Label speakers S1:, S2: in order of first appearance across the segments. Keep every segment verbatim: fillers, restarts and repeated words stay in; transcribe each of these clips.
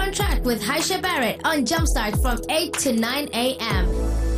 S1: on Track with Haisha Barrett on Jumpstart from eight to nine a.m.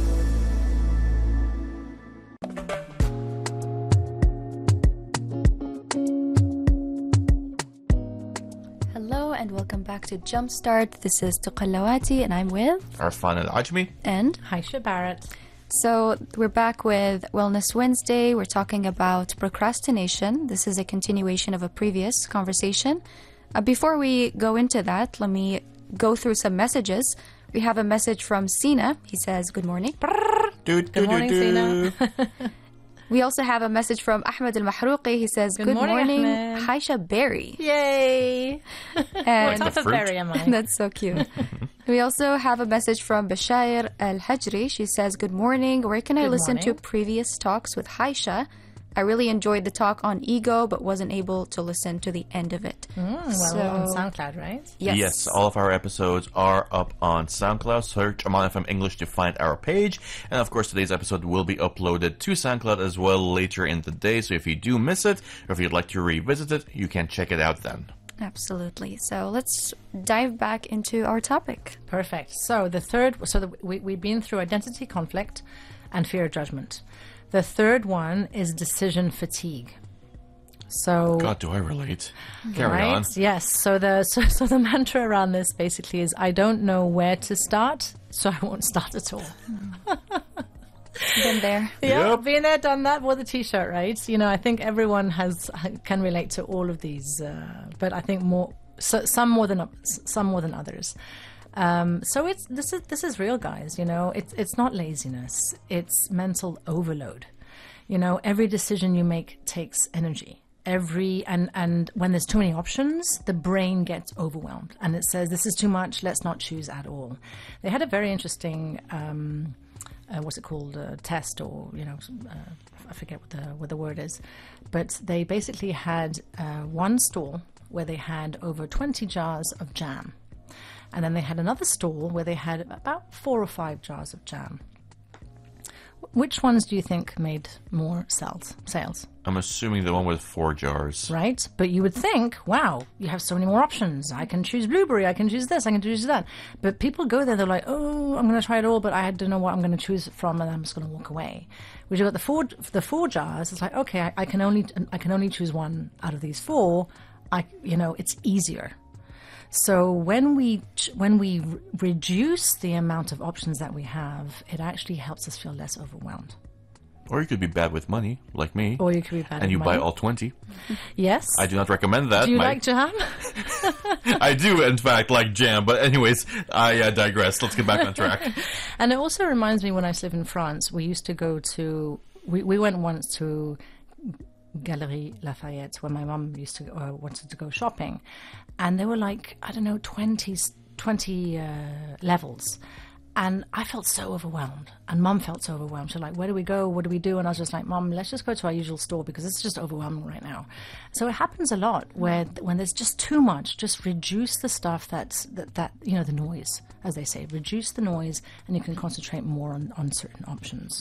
S2: Hello and welcome back to Jumpstart. This is Tuqallawati and I'm with
S3: Arfan Al-Ajmi
S2: and
S4: Haisha Barrett.
S2: So we're back with Wellness Wednesday. We're talking about procrastination. This is a continuation of a previous conversation. Uh, before we go into that, let me go through some messages. We have a message from Sina. He says, good morning.
S3: Do,
S4: Good
S3: do,
S4: morning,
S3: do,
S4: Sina.
S2: We also have a message from Ahmed Al-Mahrouqi. He says,
S4: Good
S2: good,
S4: morning,
S2: morning,
S4: Ahmed.
S2: Haisha Berry.
S4: Yay!
S2: And
S3: Like
S4: Type of
S3: fruit.
S4: berry am I?
S2: that's so cute. We also have a message from Bashair Al-Hajri. She says, good morning. Where can I
S4: Good
S2: listen
S4: morning.
S2: to previous talks with Haisha? I really enjoyed the talk on ego, but wasn't able to listen to the end of it.
S4: Mm, well,
S2: So-
S4: on SoundCloud, right?
S2: Yes.
S3: Yes, all of our episodes are up on SoundCloud. Search Aman F M English to find our page. And of course, today's episode will be uploaded to SoundCloud as well later in the day. So if you do miss it, or if you'd like to revisit it, you can check it out then.
S2: Absolutely. So let's dive back into our topic.
S4: Perfect. So the third, so the, we, we've been through identity conflict and fear of judgment. The third one is decision fatigue. So,
S3: God, do I relate? Carry
S4: right?
S3: on.
S4: Yes. So the so, so the mantra around this basically is I don't know where to start, so I won't start at all.
S2: Been there.
S4: Yeah,
S3: Yep.
S4: been there, done that. Wore the t-shirt, right? You know, I think everyone has can relate to all of these, uh, but I think more so, some more than some more than others. Um, so it's this is this is real, guys. You know, it's it's not laziness; it's mental overload. You know, every decision you make takes energy. Every and and when there's too many options, the brain gets overwhelmed, and it says, "This is too much. Let's not choose at all." They had a very interesting. Um, Uh, what's it called, uh, test or, you know, uh, I forget what the what the word is. But they basically had uh, one stall where they had over twenty jars of jam. And then they had another stall where they had about four or five jars of jam. Which ones do you think made more sales? Sales,
S3: I'm assuming the one with four jars.
S4: right? But you would think, wow, you have so many more options. I can choose blueberry, I can choose this, I can choose that. But people go there, they're like, oh, I'm going to try it all, but I don't know what I'm going to choose from, and I'm just going to walk away. Whereas you've got the four, the four jars. It's like, okay, I, I can only, I can only choose one out of these four. I, you know, it's easier. So when we when we re- reduce the amount of options that we have, it actually helps us feel less overwhelmed.
S3: Or you could be bad with money, like me,
S4: Or you could be bad
S3: and
S4: at
S3: you buy
S4: money.
S3: all twenty.
S4: Yes.
S3: I do not recommend that.
S4: Do you
S3: My-
S4: like jam?
S3: I do, in fact, like jam. But anyways, I uh, digress. Let's get back on track.
S4: And it also reminds me when I used to live in France, we used to go to, we, we went once to Galerie Lafayette where my mum used to, uh, wanted to go shopping. And there were like, I don't know, twenty, twenty uh, levels. And I felt so overwhelmed. And Mum felt so overwhelmed. She's like, where do we go? What do we do? And I was just like, Mum, let's just go to our usual store because it's just overwhelming right now. So it happens a lot where when there's just too much, just reduce the stuff that's, that, that you know, the noise, as they say. Reduce the noise and you can concentrate more on, on certain options.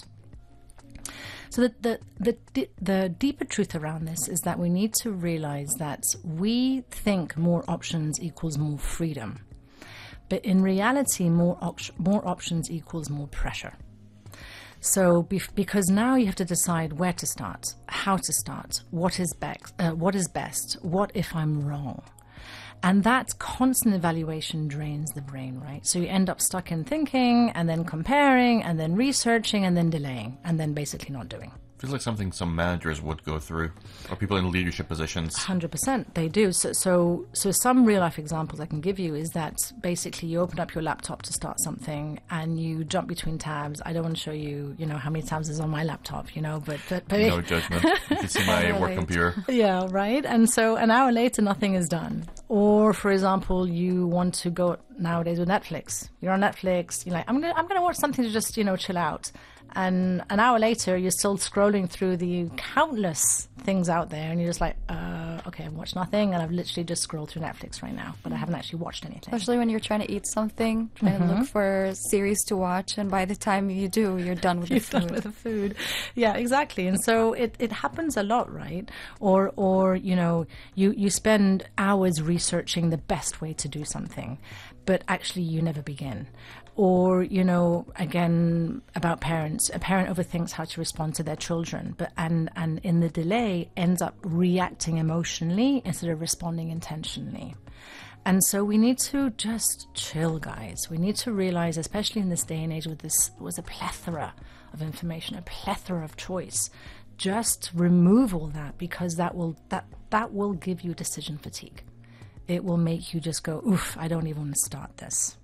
S4: So the, the, the, the deeper truth around this is that we need to realize that we think more options equals more freedom. But in reality, more op- more options equals more pressure. So, bef- because now you have to decide where to start, how to start, what is best, uh, what is best, what if I'm wrong, and that constant evaluation drains the brain, right? So you end up stuck in thinking, and then comparing, and then researching, and then delaying, and then basically not doing.
S3: Feels like something some managers would go through, or people in leadership positions.
S4: one hundred percent they do. So, so, so some real life examples I can give you is that basically you open up your laptop to start something and you jump between tabs. I don't want to show you, you know, how many tabs is on my laptop, you know, but, but, but
S3: No judgment. You can see my work
S4: Right.
S3: computer.
S4: Yeah, right. And so an hour later, nothing is done. Or, for example, you want to go nowadays with Netflix. You're on Netflix. You're like, I'm gonna, I'm gonna watch something to just, you know, chill out. And an hour later, you're still scrolling through the countless things out there, and you're just like, uh, okay, I've watched nothing, and I've literally just scrolled through Netflix right now, but I haven't actually watched anything.
S2: Especially when you're trying to eat something, trying
S4: Mm-hmm.
S2: to look for a series to watch, and by the time you do, you're done with the
S4: You're
S2: food.
S4: done with the food. Yeah, exactly. And so it, it happens a lot, right? Or, or you know, you, you spend hours researching the best way to do something, but actually you never begin. Or, you know, again, about parents, a parent overthinks how to respond to their children, but and, and in the delay ends up reacting emotionally instead of responding intentionally. And so we need to just chill, guys. We need to realize, especially in this day and age with this was a plethora of information, a plethora of choice, just remove all that, because that will that that will give you decision fatigue. It will make you just go, oof, I don't even want to start this.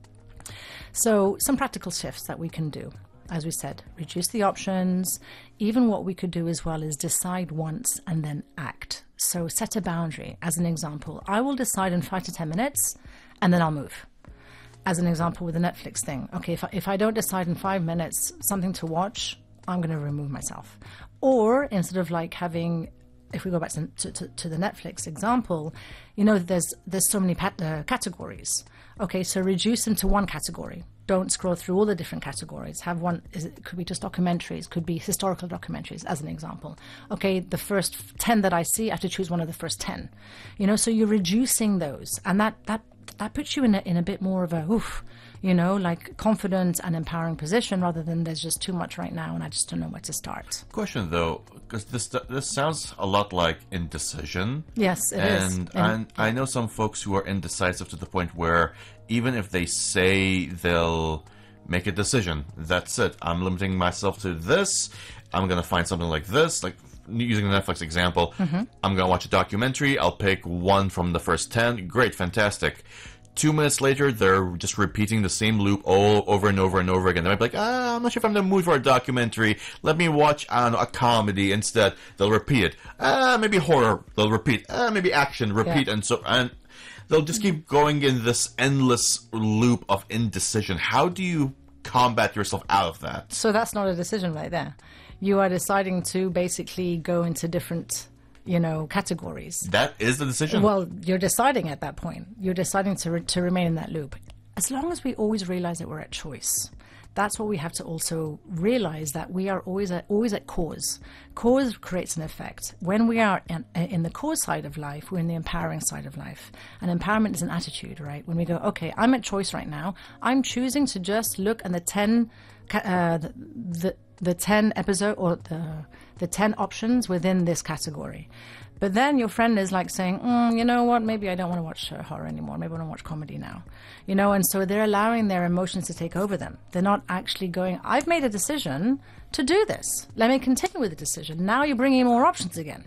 S4: So some practical shifts that we can do. As we said, reduce the options. Even what we could do as well is decide once and then act. So set a boundary. As an example, I will decide in five to ten minutes and then I'll move. As an example with the Netflix thing. Okay, if I, if I don't decide in five minutes something to watch, I'm going to remove myself. Or instead of like having, if we go back to, to, to the Netflix example, you know, there's there's so many pat- uh, categories. Okay, so reduce them to one category. Don't scroll through all the different categories. Have one, is it could be just documentaries, could be historical documentaries, as an example. Okay, the first ten that I see, I have to choose one of the first ten. You know, so you're reducing those. And that, that, that puts you in a, in a bit more of a, oof, you know, like confident and empowering position, rather than there's just too much right now and I just don't know where to start.
S3: Question though, because this this sounds a lot like indecision.
S4: Yes, it is.
S3: and,
S4: And-
S3: and I know some folks who are indecisive to the point where even if they say they'll make a decision, that's it. I'm limiting myself to this. I'm going to find something like this, like using the Netflix example.
S4: Mm-hmm.
S3: I'm going to watch a documentary. I'll pick one from the first ten. Great, fantastic. Two minutes later, they're just repeating the same loop all over and over and over again. They might be like, ah, I'm not sure if I'm in the mood for a documentary. Let me watch I don't know, a comedy instead. They'll repeat it. Ah, maybe horror. They'll repeat. Ah, maybe action. Repeat.
S4: Yeah.
S3: And so, and they'll just keep going in this endless loop of indecision. How do you combat yourself out of that?
S4: So that's not a decision right there. You are deciding to basically go into different, you know, categories.
S3: That is the decision.
S4: Well, you're deciding at that point. You're deciding to re- to remain in that loop. As long as we always realize that we're at choice, that's what we have to also realize, that we are always at always at cause. Cause creates an effect. When we are in, in the cause side of life, we're in the empowering side of life. And empowerment is an attitude, right? When we go, okay, I'm at choice right now. I'm choosing to just look at the ten, uh, the, the the ten episode or the the ten options within this category. But then your friend is like saying, mm, you know what, maybe I don't want to watch uh, horror anymore. Maybe I want to watch comedy now. You know, and so they're allowing their emotions to take over them. They're not actually going, I've made a decision to do this. Let me continue with the decision. Now you're bringing more options again.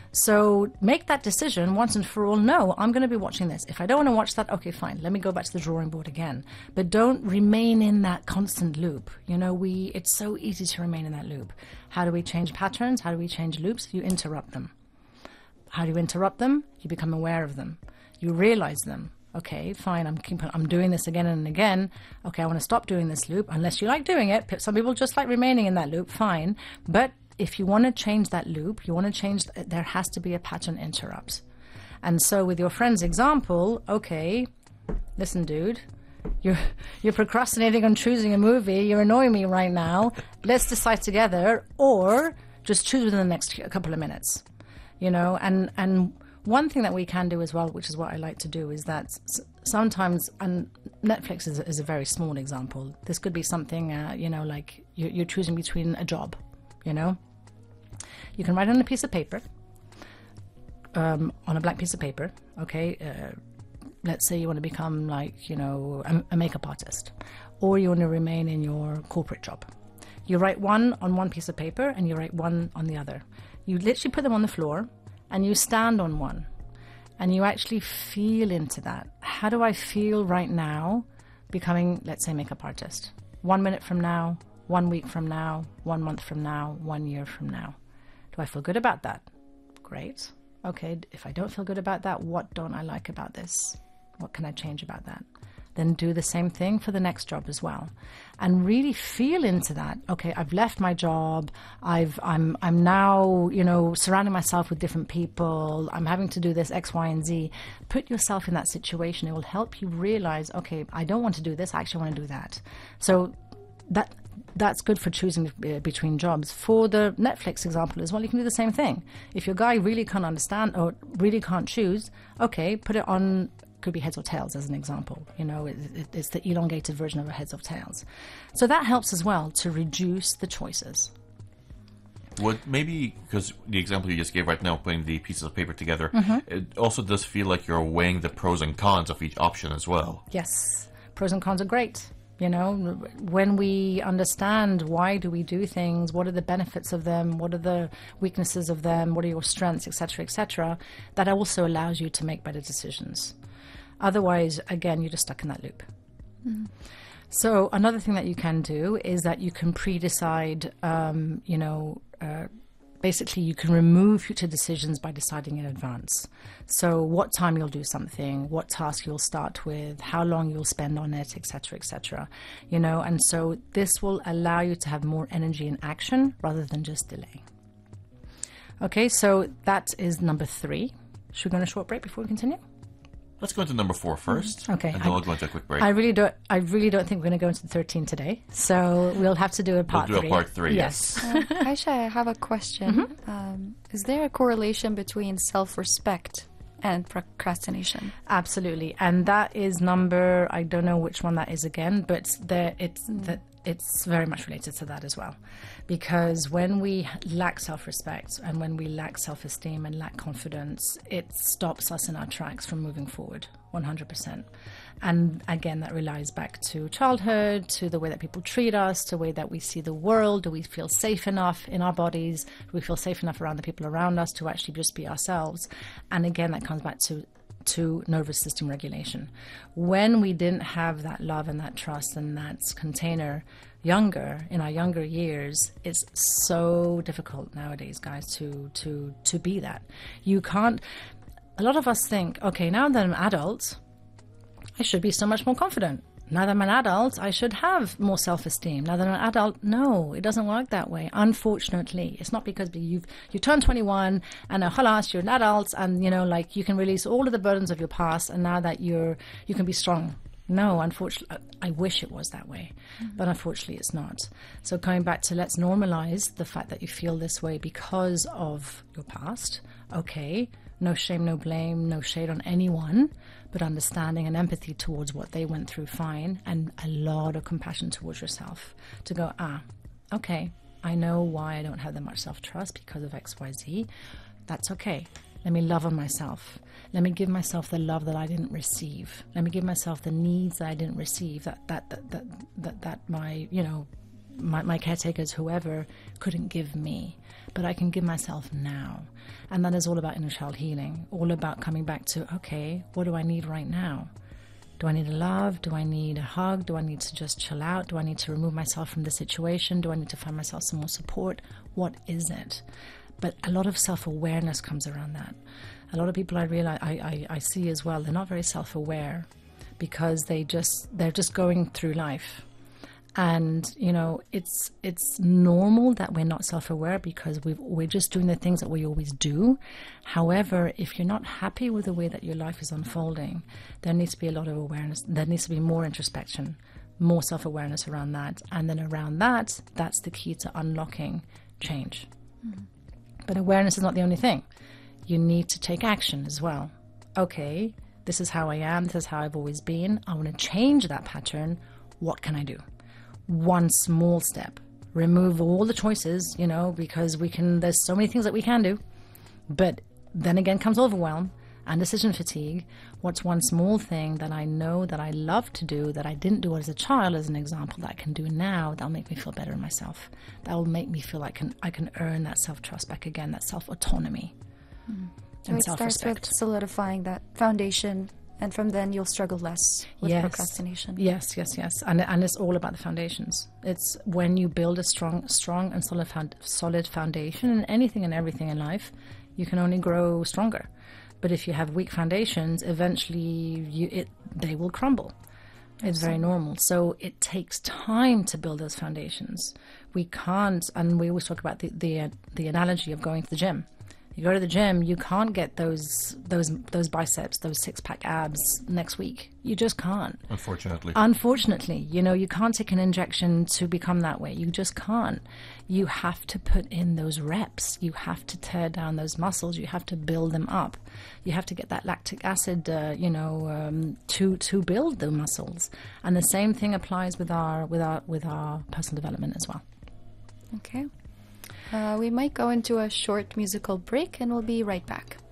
S4: So make that decision once and for all. No, I'm going to be watching this. If I don't want to watch that, okay, fine. Let me go back to the drawing board again. But don't remain in that constant loop. You know, we it's so easy to remain in that loop. How do we change patterns? How do we change loops? You interrupt them. How do you interrupt them? You become aware of them. You realize them. Okay, fine, I'm keep, I'm doing this again and again. Okay, I want to stop doing this loop. Unless you like doing it. Some people just like remaining in that loop, fine. But if you want to change that loop, you want to change, there has to be a pattern interrupt. And so with your friend's example, okay, listen, dude, you're you're procrastinating on choosing a movie. You're annoying me right now. Let's decide together, or just choose within the next couple of minutes. You know, and and one thing that we can do as well, which is what I like to do, is that sometimes, and Netflix is, is a very small example. This could be something, uh, you know, like you're, you're choosing between a job, you know. You can write on a piece of paper, um, on a blank piece of paper, okay. Uh, let's say you want to become like, you know, a, a makeup artist, or you want to remain in your corporate job. You write one on one piece of paper and you write one on the other. You literally put them on the floor and you stand on one and you actually feel into that. How do I feel right now becoming, let's say, makeup artist? One minute from now, one week from now, one month from now, one year from now. Do I feel good about that? Great. Okay, if I don't feel good about that, what don't I like about this? What can I change about that? then do the same thing for the next job as well. And really feel into that. Okay, I've left my job. I've, I'm, I'm now, you know, surrounding myself with different people. I'm having to do this X, Y, and Z. Put yourself in that situation. It will help you realize, okay, I don't want to do this. I actually want to do that. So that that's good for choosing uh, between jobs. For the Netflix example as well, you can do the same thing. If your guy really can't understand or really can't choose, okay, put it on. Could be Heads or Tails as an example. You know, it, it, it's the elongated version of a Heads or Tails. So that helps as well to reduce the choices.
S3: What maybe, because the example you just gave right now, putting the pieces of paper together,
S4: Mm-hmm.
S3: it also does feel like you're weighing the pros and cons of each option as well.
S4: Yes, pros and cons are great. You know, when we understand why do we do things, what are the benefits of them, what are the weaknesses of them, what are your strengths, et cetera, et cetera, that also allows you to make better decisions. Otherwise, again, you're just stuck in that loop. Mm-hmm. So another thing that you can do is that you can pre-decide, um, you know, uh, basically you can remove future decisions by deciding in advance. So what time you'll do something, what task you'll start with, how long you'll spend on it, et cetera, et cetera. You know, and so this will allow you to have more energy in action rather than just delay. Okay, so that is number three. Should we go on a short break before we continue?
S3: Let's go into number four first.
S4: Okay.
S3: And then
S4: I,
S3: we'll go into a quick break.
S4: I really don't. I really don't think we're going to go into the thirteen today. So we'll have to do a part
S3: we'll do
S4: three.
S3: a part three. Yes.
S2: Uh, Aisha, I have a question.
S4: Mm-hmm.
S2: Um, is there a correlation between self-respect and procrastination?
S4: Absolutely, and that is number. I don't know which one that is again, but there it's mm. that it's very much related to that as well, because when we lack self-respect and when we lack self-esteem and lack confidence, it stops us in our tracks from moving forward. one hundred percent. And again, that relies back to childhood, to the way that people treat us, to the way that we see the world. Do we feel safe enough in our bodies? Do we feel safe enough around the people around us to actually just be ourselves? And again, that comes back to to nervous system regulation. When we didn't have that love and that trust and that container younger, in our younger years, it's so difficult nowadays, guys, to to to be that. You can't. A lot of us think, okay, now that I'm an adult, I should be so much more confident. Now that I'm an adult, I should have more self-esteem. Now that I'm an adult, no, it doesn't work that way. Unfortunately, it's not because you've you turned twenty-one and uh, halas, you're an adult, and you know, like you can release all of the burdens of your past, and now that you're you can be strong. No, unfortunately, I wish it was that way, mm-hmm. but unfortunately, it's not. So coming back to let's normalize the fact that you feel this way because of your past. Okay, no shame, no blame, no shade on anyone, but understanding and empathy towards what they went through, fine, and a lot of compassion towards yourself to go, ah, okay, I know why I don't have that much self-trust because of X, Y, Z. That's okay. Let me love on myself. Let me give myself the love that I didn't receive. Let me give myself the needs that I didn't receive, that that that that that, that my, you know, my, my caretakers, whoever, couldn't give me. But I can give myself now. And that is all about inner child healing, all about coming back to, okay, what do I need right now? Do I need a love? Do I need a hug? Do I need to just chill out? Do I need to remove myself from the situation? Do I need to find myself some more support? What is it? But a lot of self-awareness comes around that. A lot of people I realize, I, I, I see as well, they're not very self-aware because they just, they're just going through life. And, you know, it's it's normal that we're not self-aware because we've, we're just doing the things that we always do. However, if you're not happy with the way that your life is unfolding, there needs to be a lot of awareness. There needs to be more introspection, more self-awareness around that. And then around that, that's the key to unlocking change. Mm-hmm. But awareness is not the only thing. You need to take action as well. Okay, this is how I am. This is how I've always been. I want to change that pattern. What can I do? One small step. Remove all the choices, you know, because we can, there's so many things that we can do. But then again comes overwhelm and decision fatigue. What's one small thing that I know that I love to do that I didn't do as a child, as an example, that I can do now that'll make me feel better in myself? That will make me feel like I can, I can earn that self-trust back again, that self-autonomy
S2: mm. So
S4: and
S2: it
S4: self-respect.
S2: starts with solidifying that foundation, and from then you'll struggle less with
S4: yes.
S2: procrastination.
S4: Yes, yes, yes. And and it's all about the foundations. It's when you build a strong, strong and solid, found, solid foundation in anything and everything in life, you can only grow stronger. But if you have weak foundations, eventually you, it, they will crumble. It's very normal. So it takes time to build those foundations. We can't, and we always talk about the the, uh, the analogy of going to the gym. You go to the gym, you can't get those those those biceps, those six pack abs next week. You just can't.
S3: Unfortunately.
S4: Unfortunately, you know, you can't take an injection to become that way. You just can't. You have to put in those reps. You have to tear down those muscles. You have to build them up. You have to get that lactic acid, uh, you know, um, to to build the muscles. And the same thing applies with our with our with our personal development as well.
S2: Okay. Uh, we might go into a short musical break and we'll be right back.